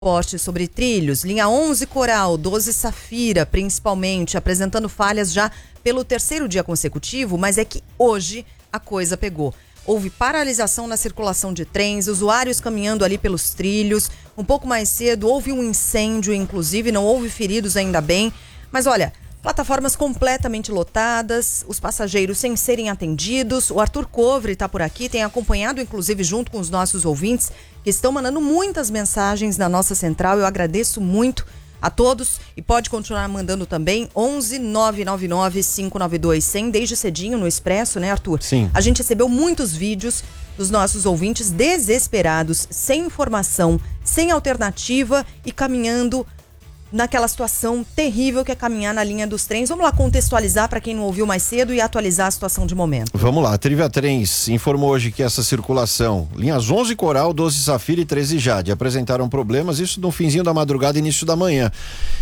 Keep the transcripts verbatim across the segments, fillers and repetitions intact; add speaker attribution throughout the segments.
Speaker 1: postes sobre trilhos, linha onze Coral, doze Safira, principalmente, apresentando falhas já pelo terceiro dia consecutivo, mas é que hoje a coisa pegou. Houve paralisação na circulação de trens, usuários caminhando ali pelos trilhos. Um pouco mais cedo houve um incêndio, inclusive, não houve feridos, ainda bem. Mas olha, plataformas completamente lotadas, os passageiros sem serem atendidos. O Arthur Covre está por aqui, tem acompanhado, inclusive, junto com os nossos ouvintes, que estão mandando muitas mensagens na nossa central. Eu agradeço muito a todos e pode continuar mandando também onze nove nove nove cinco nove dois cem, desde cedinho no Expresso, né, Arthur?
Speaker 2: Sim.
Speaker 1: A gente recebeu muitos vídeos dos nossos ouvintes desesperados, sem informação, sem alternativa e caminhando naquela situação terrível que é caminhar na linha dos trens. Vamos lá contextualizar para quem não ouviu mais cedo e atualizar a situação de momento.
Speaker 2: Vamos lá, a Trivia Trens informou hoje que essa circulação, linhas onze Coral, doze Safira e treze Jade, apresentaram problemas, isso no finzinho da madrugada, início da manhã.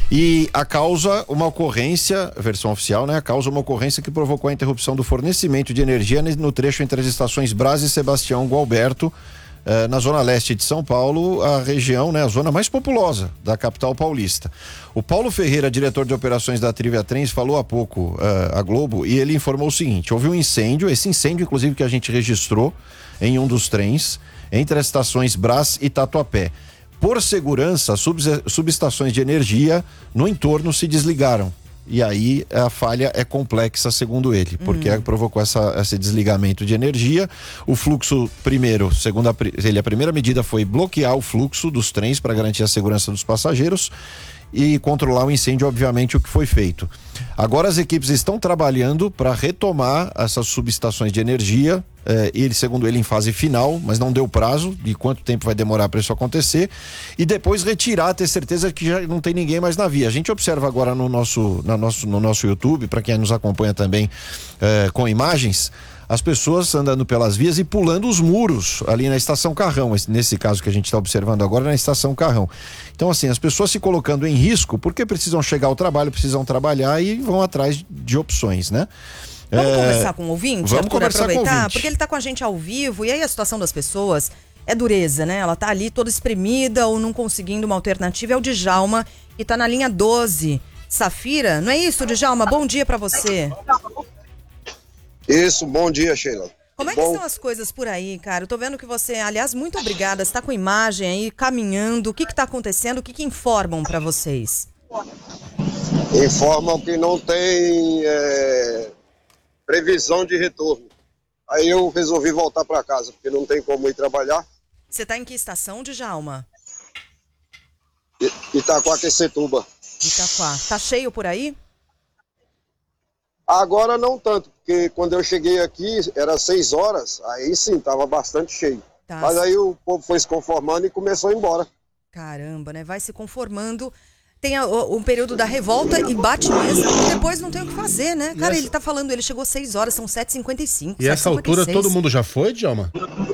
Speaker 2: E a causa, uma ocorrência, versão oficial, né? A causa, uma ocorrência que provocou a interrupção do fornecimento de energia no trecho entre as estações Brás e Sebastião Gualberto, na zona leste de São Paulo, a região, né, a zona mais populosa da capital paulista. O Paulo Ferreira, diretor de operações da Trivia Trens, falou há pouco uh, à Globo e ele informou o seguinte: houve um incêndio, esse incêndio inclusive que a gente registrou em um dos trens, entre as estações Brás e Tatuapé. Por segurança, sub- subestações de energia no entorno se desligaram. E aí a falha é complexa, segundo ele, porque uhum. provocou essa, esse desligamento de energia. O fluxo, primeiro, segundo a, ele, a primeira medida foi bloquear o fluxo dos trens para garantir a segurança dos passageiros e controlar o incêndio, obviamente, o que foi feito. Agora as equipes estão trabalhando para retomar essas subestações de energia, eh, ele, segundo ele, em fase final, mas não deu prazo de quanto tempo vai demorar para isso acontecer, e depois retirar, ter certeza que já não tem ninguém mais na via. A gente observa agora no nosso, na nosso, no nosso YouTube, para quem nos acompanha também eh, com imagens, as pessoas andando pelas vias e pulando os muros ali na Estação Carrão, nesse caso que a gente está observando agora, na Estação Carrão. Então, assim, as pessoas se colocando em risco porque precisam chegar ao trabalho, precisam trabalhar e vão atrás de opções, né?
Speaker 1: Vamos
Speaker 2: é...
Speaker 1: conversar com o ouvinte?
Speaker 2: Vamos
Speaker 1: Arthur,
Speaker 2: conversar
Speaker 1: aproveitar,
Speaker 2: com o ouvinte.
Speaker 1: Porque ele está com a gente ao vivo e aí a situação das pessoas é dureza, né? Ela tá ali toda espremida ou não conseguindo uma alternativa. É o Djalma, que tá na linha doze Safira. Não é isso, Djalma? Bom dia para você.
Speaker 3: Isso, bom dia, Sheila.
Speaker 1: Como é que
Speaker 3: bom...
Speaker 1: estão as coisas por aí, cara? Eu tô vendo que você, aliás, muito obrigada, você tá com imagem aí, caminhando. O que que tá acontecendo? O que que informam para vocês?
Speaker 3: Informam que não tem é, previsão de retorno. Aí eu resolvi voltar para casa, porque não tem como ir trabalhar.
Speaker 1: Você tá em que estação, Djalma?
Speaker 3: Itaquaquecetuba.
Speaker 1: Itaquá. Tá cheio por aí?
Speaker 3: Agora não tanto, porque quando eu cheguei aqui era seis horas, aí sim, tava bastante cheio. Tá. Mas aí o povo foi se conformando e começou a ir embora.
Speaker 1: Caramba, né? Vai se conformando. Tem a, o, um período da revolta e bate mesmo e depois não tem o que fazer, né? Cara, essa... ele tá falando, ele chegou às seis horas, são sete e cinquenta e cinco.
Speaker 4: E essa altura todo mundo já foi, Djalma?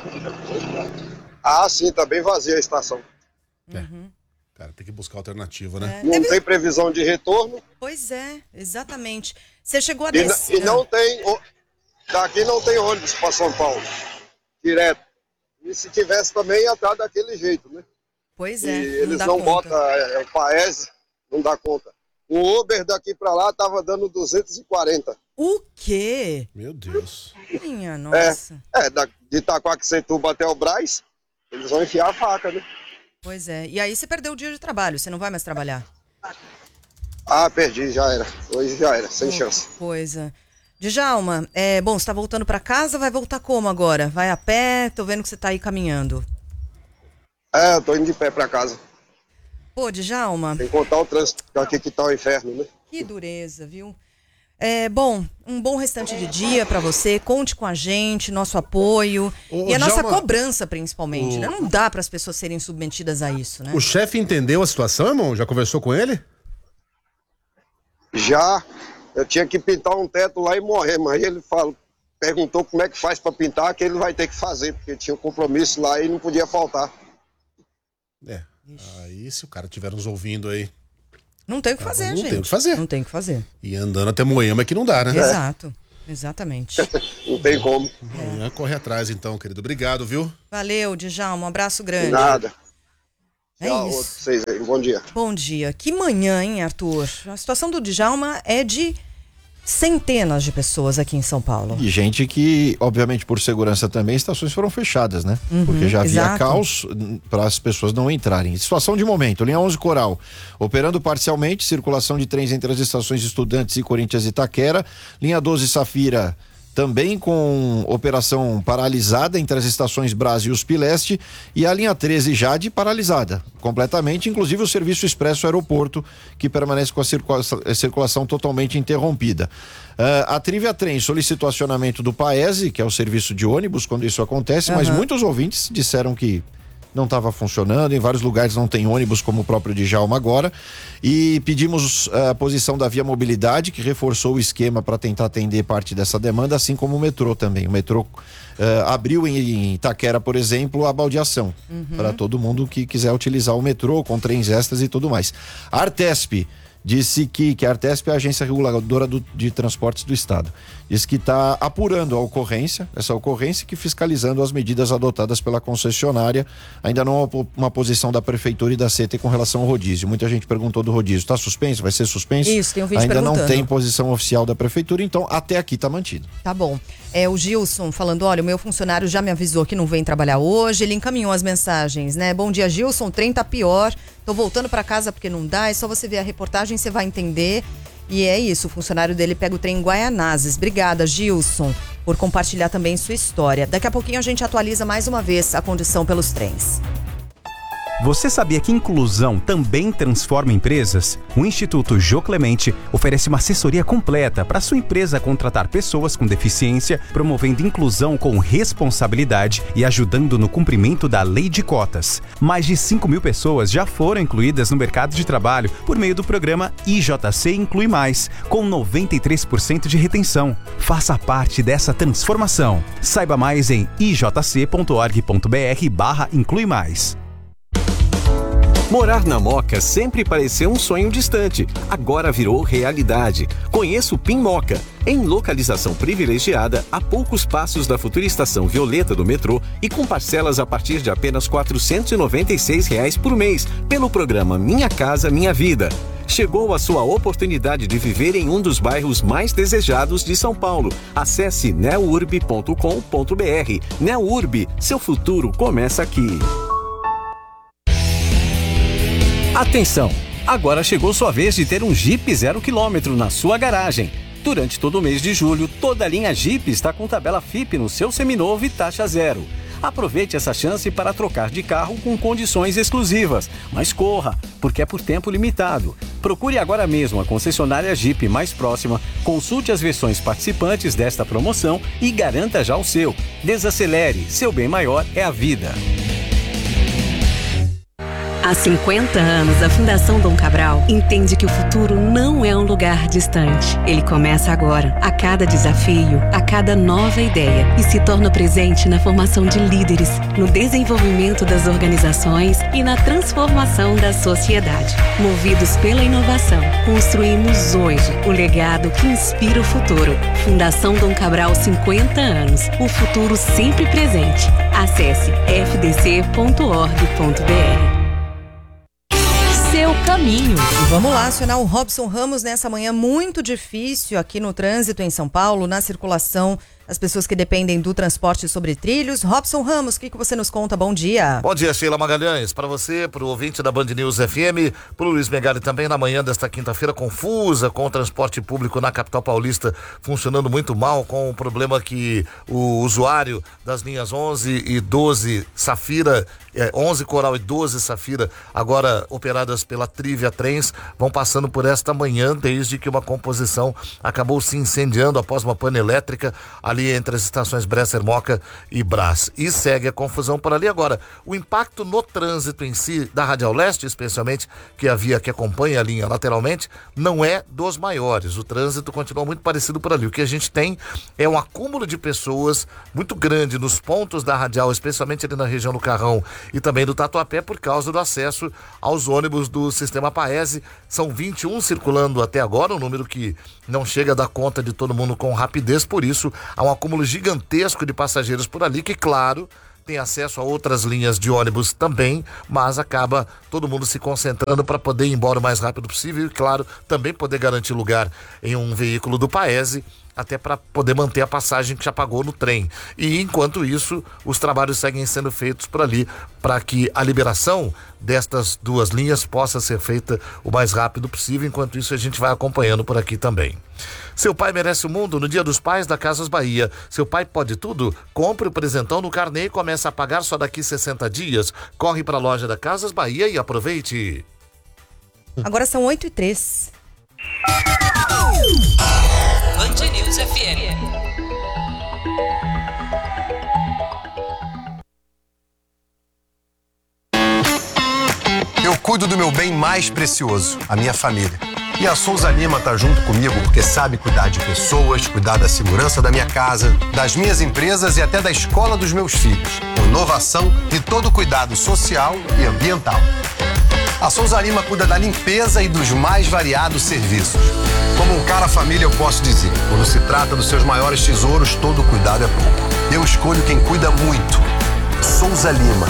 Speaker 3: Ah, sim, tá bem vazia a estação.
Speaker 4: É. Uhum. Cara, tem que buscar alternativa, né?
Speaker 3: É. Não Teve... tem previsão de retorno.
Speaker 1: Pois é, exatamente. Você chegou a
Speaker 3: E,
Speaker 1: descer.
Speaker 3: e não tem, daqui não tem ônibus para São Paulo, direto. E se tivesse também ia estar daquele jeito, né?
Speaker 1: Pois é.
Speaker 3: E eles não, não botam é, o Paese, não dá conta. O Uber daqui para lá tava dando duzentos e quarenta.
Speaker 1: O quê?
Speaker 4: Meu Deus.
Speaker 1: Minha nossa.
Speaker 3: É, é da, de Itaquaquecetuba até o Brás, eles vão enfiar a faca, né?
Speaker 1: Pois é. E aí você perdeu o dia de trabalho, você não vai mais trabalhar?
Speaker 3: Ah, perdi, já era. Hoje já era, sem
Speaker 1: oh,
Speaker 3: chance.
Speaker 1: Coisa. Djalma, é, bom, você tá voltando pra casa, vai voltar como agora? Vai a pé? Tô vendo que você tá aí caminhando.
Speaker 3: É, eu tô indo de pé pra casa.
Speaker 1: Pô, Djalma.
Speaker 3: Sem contar o trânsito aqui que tá o inferno, né?
Speaker 1: Que dureza, viu? É, bom, um bom restante de dia pra você, conte com a gente, nosso apoio
Speaker 4: ô,
Speaker 1: e a nossa
Speaker 4: Djalma,
Speaker 1: cobrança principalmente,
Speaker 4: ô,
Speaker 1: né? Não dá para as pessoas serem submetidas a isso, né?
Speaker 4: O chefe entendeu a situação, irmão? Já conversou com ele?
Speaker 3: Já, eu tinha que pintar um teto lá e morrer, mas ele falou, perguntou como é que faz pra pintar, que ele vai ter que fazer, porque tinha um compromisso lá e não podia faltar.
Speaker 4: É, aí se o cara estiver nos ouvindo aí...
Speaker 1: Não tem o que fazer,
Speaker 4: não
Speaker 1: gente.
Speaker 4: Não tem o que fazer.
Speaker 1: Não tem o que fazer.
Speaker 4: E andando até Moema é que não dá, né?
Speaker 1: Exato, exatamente.
Speaker 3: Não tem como.
Speaker 4: É. Corre atrás então, querido. Obrigado, viu?
Speaker 1: Valeu, Djalma, um abraço grande.
Speaker 3: Nada.
Speaker 1: É
Speaker 3: Tchau,
Speaker 1: isso.
Speaker 3: vocês aí. Bom dia.
Speaker 1: Bom dia. Que manhã, hein, Arthur? A situação do Djalma é de centenas de pessoas aqui em São Paulo.
Speaker 2: E gente que, obviamente, por segurança também, estações foram fechadas, né?
Speaker 1: Uhum,
Speaker 2: Porque já havia
Speaker 1: exato.
Speaker 2: caos para as pessoas não entrarem. Situação de momento, linha onze Coral, operando parcialmente, circulação de trens entre as estações Estudantes e Corinthians e Itaquera. Linha doze Safira, também com operação paralisada entre as estações Brás e U S P Leste, e a linha treze Jade paralisada completamente, inclusive o serviço expresso aeroporto, que permanece com a circulação, a circulação totalmente interrompida. Uh, a Trivia Trem solicitou acionamento do Paese, que é o serviço de ônibus, quando isso acontece, uhum. mas muitos ouvintes disseram que não estava funcionando, em vários lugares não tem ônibus, como o próprio Djalma agora, e pedimos a posição da Via Mobilidade, que reforçou o esquema para tentar atender parte dessa demanda, assim como o metrô também. O metrô uh, abriu em, em Itaquera, por exemplo, a baldeação, uhum. para todo mundo que quiser utilizar o metrô, com trens extras e tudo mais. A Artesp disse que, que a Artesp é a agência reguladora do, de transportes do estado, disse que está apurando a ocorrência, essa ocorrência, que fiscalizando as medidas adotadas pela concessionária. Ainda não há uma posição da prefeitura e da C E T com relação ao rodízio. Muita gente perguntou do rodízio, está suspenso? Vai ser suspenso?
Speaker 1: Isso, tem um vídeo
Speaker 2: Ainda
Speaker 1: perguntando.
Speaker 2: não tem posição oficial da prefeitura, então até aqui está mantido.
Speaker 1: Tá bom. É o Gilson falando, olha, o meu funcionário já me avisou que não vem trabalhar hoje, ele encaminhou as mensagens, né? Bom dia, Gilson, o trem tá pior, tô voltando para casa porque não dá, é só você ver a reportagem, você vai entender. E é isso, o funcionário dele pega o trem em Guaianazes. Obrigada, Gilson, por compartilhar também sua história. Daqui a pouquinho a gente atualiza mais uma vez a condição pelos trens.
Speaker 5: Você sabia que inclusão também transforma empresas? O Instituto Jô Clemente oferece uma assessoria completa para sua empresa contratar pessoas com deficiência, promovendo inclusão com responsabilidade e ajudando no cumprimento da lei de cotas. Mais de cinco mil pessoas já foram incluídas no mercado de trabalho por meio do programa I J C Inclui Mais, com noventa e três por cento de retenção. Faça parte dessa transformação. Saiba mais em ijc.org.br barra Inclui Mais.
Speaker 6: Morar na Moca sempre pareceu um sonho distante, agora virou realidade. Conheça o Pin Moca, em localização privilegiada, a poucos passos da futura estação Violeta do metrô e com parcelas a partir de apenas quatrocentos e noventa e seis reais por mês, pelo programa Minha Casa Minha Vida. Chegou a sua oportunidade de viver em um dos bairros mais desejados de São Paulo. Acesse neurb ponto com ponto br. Neurb, seu futuro começa aqui. Atenção! Agora chegou sua vez de ter um Jeep zero quilômetro na sua garagem. Durante todo o mês de julho, toda a linha Jeep está com tabela F I P no seu seminovo e taxa zero. Aproveite essa chance para trocar de carro com condições exclusivas. Mas corra, porque é por tempo limitado. Procure agora mesmo a concessionária Jeep mais próxima, consulte as versões participantes desta promoção e garanta já o seu. Desacelere, seu bem maior é a vida.
Speaker 7: Há cinquenta anos, a Fundação Dom Cabral entende que o futuro não é um lugar distante. Ele começa agora, a cada desafio, a cada nova ideia, e se torna presente na formação de líderes, no desenvolvimento das organizações e na transformação da sociedade. Movidos pela inovação, construímos hoje o legado que inspira o futuro. Fundação Dom Cabral, cinquenta anos. O futuro sempre presente. Acesse f d c ponto org ponto b r. Seu caminho.
Speaker 1: E vamos lá acionar o Robson Ramos nessa manhã muito difícil aqui no trânsito em São Paulo, na circulação, as pessoas que dependem do transporte sobre trilhos. Robson Ramos, o que, que você nos conta? Bom dia.
Speaker 8: Bom dia, Sheila Magalhães. Para você, para o ouvinte da Band News F M, para o Luiz Megali também, na manhã desta quinta-feira confusa, com o transporte público na capital paulista funcionando muito mal, com o problema que o usuário das linhas onze e doze Safira, é, onze Coral e doze Safira, agora operadas pela Trivia Trens, vão passando por esta manhã, desde que uma composição acabou se incendiando após uma pane elétrica ali entre as estações Bresser Moca e Brás. E segue a confusão por ali. Agora, o impacto no trânsito em si, da Radial Leste, especialmente, que é a via que acompanha a linha lateralmente, não é dos maiores. O trânsito continua muito parecido por ali. O que a gente tem é um acúmulo de pessoas muito grande nos pontos da Radial, especialmente ali na região do Carrão e também do Tatuapé, por causa do acesso aos ônibus do sistema Paese. São vinte e um circulando até agora, um número que não chega a dar conta de todo mundo com rapidez, por isso há um acúmulo gigantesco de passageiros por ali, que claro, tem acesso a outras linhas de ônibus também, mas acaba todo mundo se concentrando para poder ir embora o mais rápido possível e, claro, também poder garantir lugar em um veículo do Paese, até para poder manter a passagem que já pagou no trem. E enquanto isso, os trabalhos seguem sendo feitos por ali para que a liberação destas duas linhas possa ser feita o mais rápido possível. Enquanto isso, a gente vai acompanhando por aqui também. Seu pai merece o mundo no Dia dos Pais da Casas Bahia. Seu pai pode tudo? Compre o presentão no carnê e comece a pagar só daqui sessenta dias. Corre para a loja da Casas Bahia e aproveite.
Speaker 1: Agora são oito e três.
Speaker 9: Band News F M.
Speaker 10: Eu cuido do meu bem mais precioso, a minha família. E a Souza Lima tá junto comigo porque sabe cuidar de pessoas, cuidar da segurança da minha casa, das minhas empresas e até da escola dos meus filhos. Inovação e todo cuidado social e ambiental. A Souza Lima cuida da limpeza e dos mais variados serviços. Como um cara família, eu posso dizer, quando se trata dos seus maiores tesouros, todo cuidado é pouco. Eu escolho quem cuida muito. Souza Lima.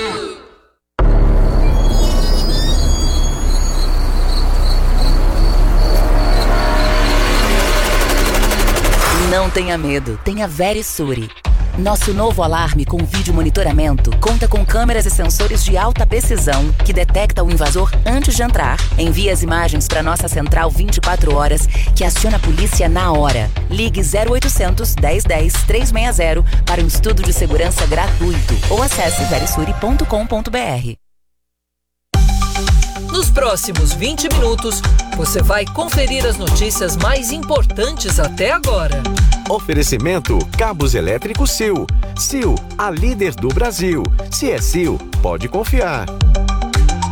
Speaker 11: Não tenha medo, tenha Verisure. Nosso novo alarme com vídeo monitoramento conta com câmeras e sensores de alta precisão que detecta o invasor antes de entrar, envia as imagens para nossa central vinte e quatro horas, que aciona a polícia na hora. Ligue zero oitocentos, dez dez, trezentos e sessenta para um estudo de segurança gratuito ou acesse verisure ponto com ponto br.
Speaker 9: Nos próximos vinte minutos, você vai conferir as notícias mais importantes até agora.
Speaker 6: Oferecimento Cabos Elétricos Sil. Sil, a líder do Brasil. Se é Sil, pode confiar.